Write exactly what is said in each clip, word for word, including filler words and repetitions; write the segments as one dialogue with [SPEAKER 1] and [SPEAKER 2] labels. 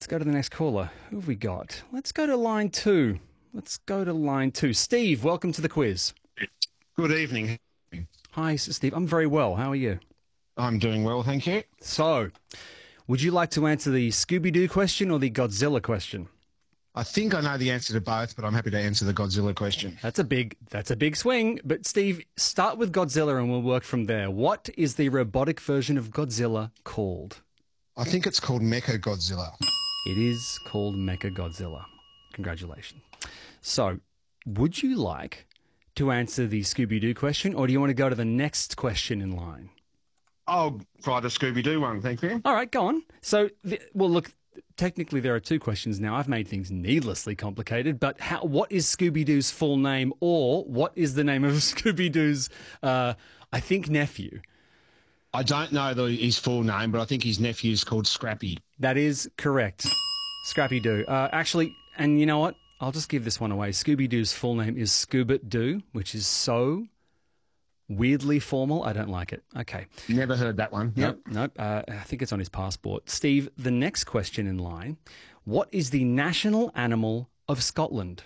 [SPEAKER 1] Let's go to the next caller. Who have we got? Let's go to line two. Let's go to line two. Steve, welcome to the quiz.
[SPEAKER 2] Good evening.
[SPEAKER 1] Hi, Steve. I'm very well. How are you?
[SPEAKER 2] I'm doing well, thank you.
[SPEAKER 1] So, would you like to answer the Scooby-Doo question or the Godzilla question?
[SPEAKER 2] I think I know the answer to both, but I'm happy to answer the Godzilla question.
[SPEAKER 1] That's a big that's a big swing. But Steve, start with Godzilla and we'll work from there. What is the robotic version of Godzilla called?
[SPEAKER 2] I think it's called Mecha Godzilla.
[SPEAKER 1] It is called Mecha Godzilla. Congratulations. So, would you like to answer the Scooby-Doo question, or do you want to go to the next question in line?
[SPEAKER 2] I'll try the Scooby-Doo one, thank you.
[SPEAKER 1] All right, go on. So, the, well, look, technically there are two questions now. I've made things needlessly complicated, but how, what is Scooby-Doo's full name, or what is the name of Scooby-Doo's, uh, I think, nephew?
[SPEAKER 2] I don't know the, his full name, but I think his nephew's called Scrappy.
[SPEAKER 1] That is correct. Scrappy-Doo. Uh, actually, and you know what? I'll just give this one away. Scooby-Doo's full name is Scoobit-Doo, which is so weirdly formal. I don't like it. Okay.
[SPEAKER 2] Never heard that one.
[SPEAKER 1] Nope. Nope. Uh, I think it's on his passport. Steve, the next question in line. What is the national animal of Scotland?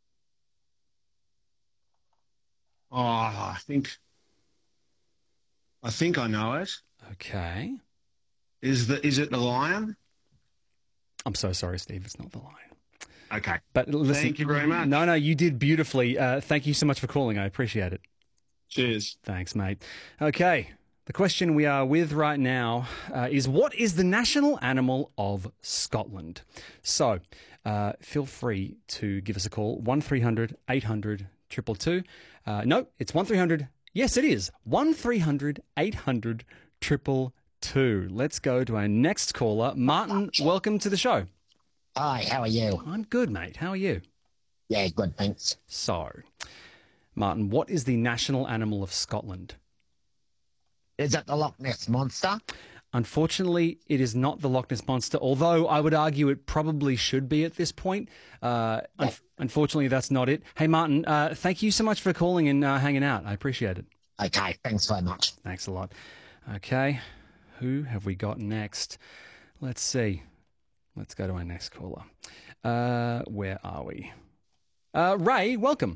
[SPEAKER 2] Oh, I think... I think I know it.
[SPEAKER 1] Okay.
[SPEAKER 2] Is the is it the lion?
[SPEAKER 1] I'm so sorry, Steve. It's not the lion.
[SPEAKER 2] Okay.
[SPEAKER 1] But listen,
[SPEAKER 2] thank you very much.
[SPEAKER 1] No, no, you did beautifully. Uh, thank you so much for calling. I appreciate it.
[SPEAKER 2] Cheers.
[SPEAKER 1] Thanks, mate. Okay. The question we are with right now uh, is, what is the national animal of Scotland? So uh, feel free to give us a call, one three hundred eight hundred two two two. Uh, no, it's one three hundred. Yes, it is. one three hundred eight hundred two two two. Let's go to our next caller. Martin, welcome to the show.
[SPEAKER 3] Hi, how are you?
[SPEAKER 1] I'm good, mate. How are you?
[SPEAKER 3] Yeah, good, thanks.
[SPEAKER 1] So, Martin, what is the national animal of Scotland?
[SPEAKER 3] Is it the Loch Ness Monster?
[SPEAKER 1] Unfortunately, it is not the Loch Ness Monster, although I would argue it probably should be at this point. Uh, un- unfortunately, that's not it. Hey, Martin, uh, thank you so much for calling and uh, hanging out. I appreciate it.
[SPEAKER 3] Okay, thanks very much.
[SPEAKER 1] Thanks a lot. Okay, who have we got next? Let's see. Let's go to our next caller. Uh, where are we? Uh, Ray, welcome.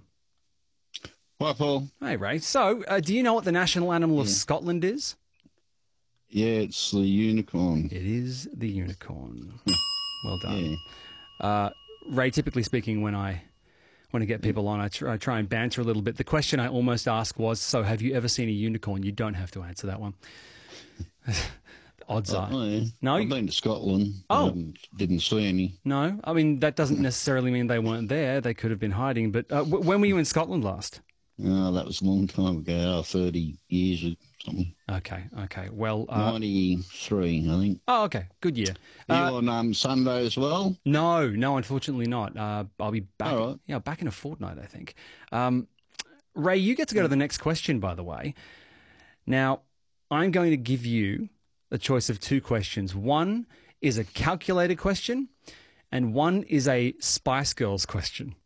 [SPEAKER 4] Hi, Paul.
[SPEAKER 1] Hey, Ray. So, uh, do you know what the national animal of
[SPEAKER 4] Yeah.
[SPEAKER 1] Scotland is?
[SPEAKER 4] Yeah, it's the unicorn.
[SPEAKER 1] It is the unicorn. Well done.
[SPEAKER 4] Yeah.
[SPEAKER 1] Uh, Ray, typically speaking, when I when I get people on, I try, I try and banter a little bit. The question I almost asked was, so have you ever seen a unicorn? You don't have to answer that one. Odds are.
[SPEAKER 4] Oh, yeah.
[SPEAKER 1] No?
[SPEAKER 4] I've been to Scotland.
[SPEAKER 1] Oh.
[SPEAKER 4] Um, didn't see any.
[SPEAKER 1] No? I mean, that doesn't necessarily mean they weren't there. They could have been hiding. But uh, w- when were you in Scotland last?
[SPEAKER 4] Oh, that was a long time ago, oh, thirty years or something.
[SPEAKER 1] Okay, okay. Well, uh,
[SPEAKER 4] ninety-three, I think.
[SPEAKER 1] oh, okay. Good year.
[SPEAKER 4] You
[SPEAKER 1] Uh,
[SPEAKER 4] on um, Sunday as well?
[SPEAKER 1] no, no, unfortunately not. Uh, I'll be back.
[SPEAKER 4] All right.
[SPEAKER 1] Yeah, back in a fortnight, I think. Um, Ray, you get to go to the next question, by the way. Now, I'm going to give you a choice of two questions. One is a calculated question, and one is a Spice Girls question.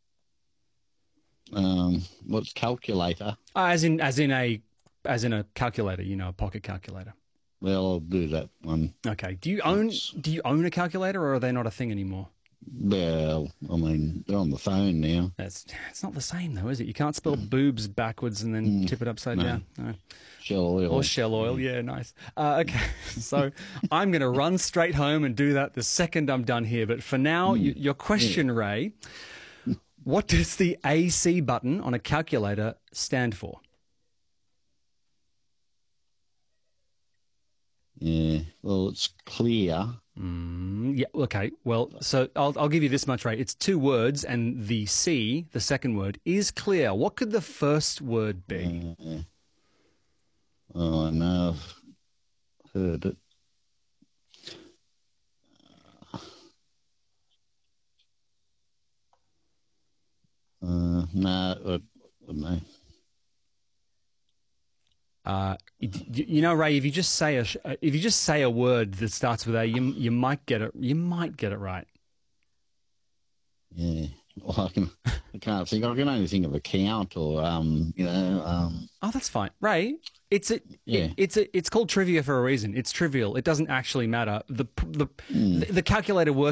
[SPEAKER 4] Um, what's calculator?
[SPEAKER 1] Uh, as in, as in a, as in a calculator. You know, a pocket calculator.
[SPEAKER 4] Well, I'll do that one.
[SPEAKER 1] Okay. Do you own?
[SPEAKER 4] That's-
[SPEAKER 1] Do you own a calculator, or are they not a thing anymore?
[SPEAKER 4] Well, I mean, they're on the phone now.
[SPEAKER 1] That's it's not the same though, is it? You can't spell boobs backwards and then tip it upside
[SPEAKER 4] no.
[SPEAKER 1] down. No.
[SPEAKER 4] Shell oil.
[SPEAKER 1] Or shell oil, yeah, nice. Uh, okay, so I'm going to run straight home and do that the second I'm done here. But for now, y- your question, Ray, what does the A C button on a calculator stand for?
[SPEAKER 4] Yeah, well, it's clear.
[SPEAKER 1] Mm, yeah, okay. Well, so I'll, I'll give you this much, Ray. It's two words, and the C, the second word, is clear. What could the first word be?
[SPEAKER 4] Uh, oh, I know. I've heard it. Uh, no, I, I don't know.
[SPEAKER 1] Uh, you, you know, Ray, if you just say a sh- if you just say a word that starts with A, you you might get it. You might get it right.
[SPEAKER 4] Yeah. Well, I can. I can't think. I can only think of account or um, you know, um.
[SPEAKER 1] Oh, that's fine, Ray. It's a,
[SPEAKER 4] Yeah.
[SPEAKER 1] it, it's a, it's called trivia for a reason. It's trivial. It doesn't actually matter. The the the, the calculator works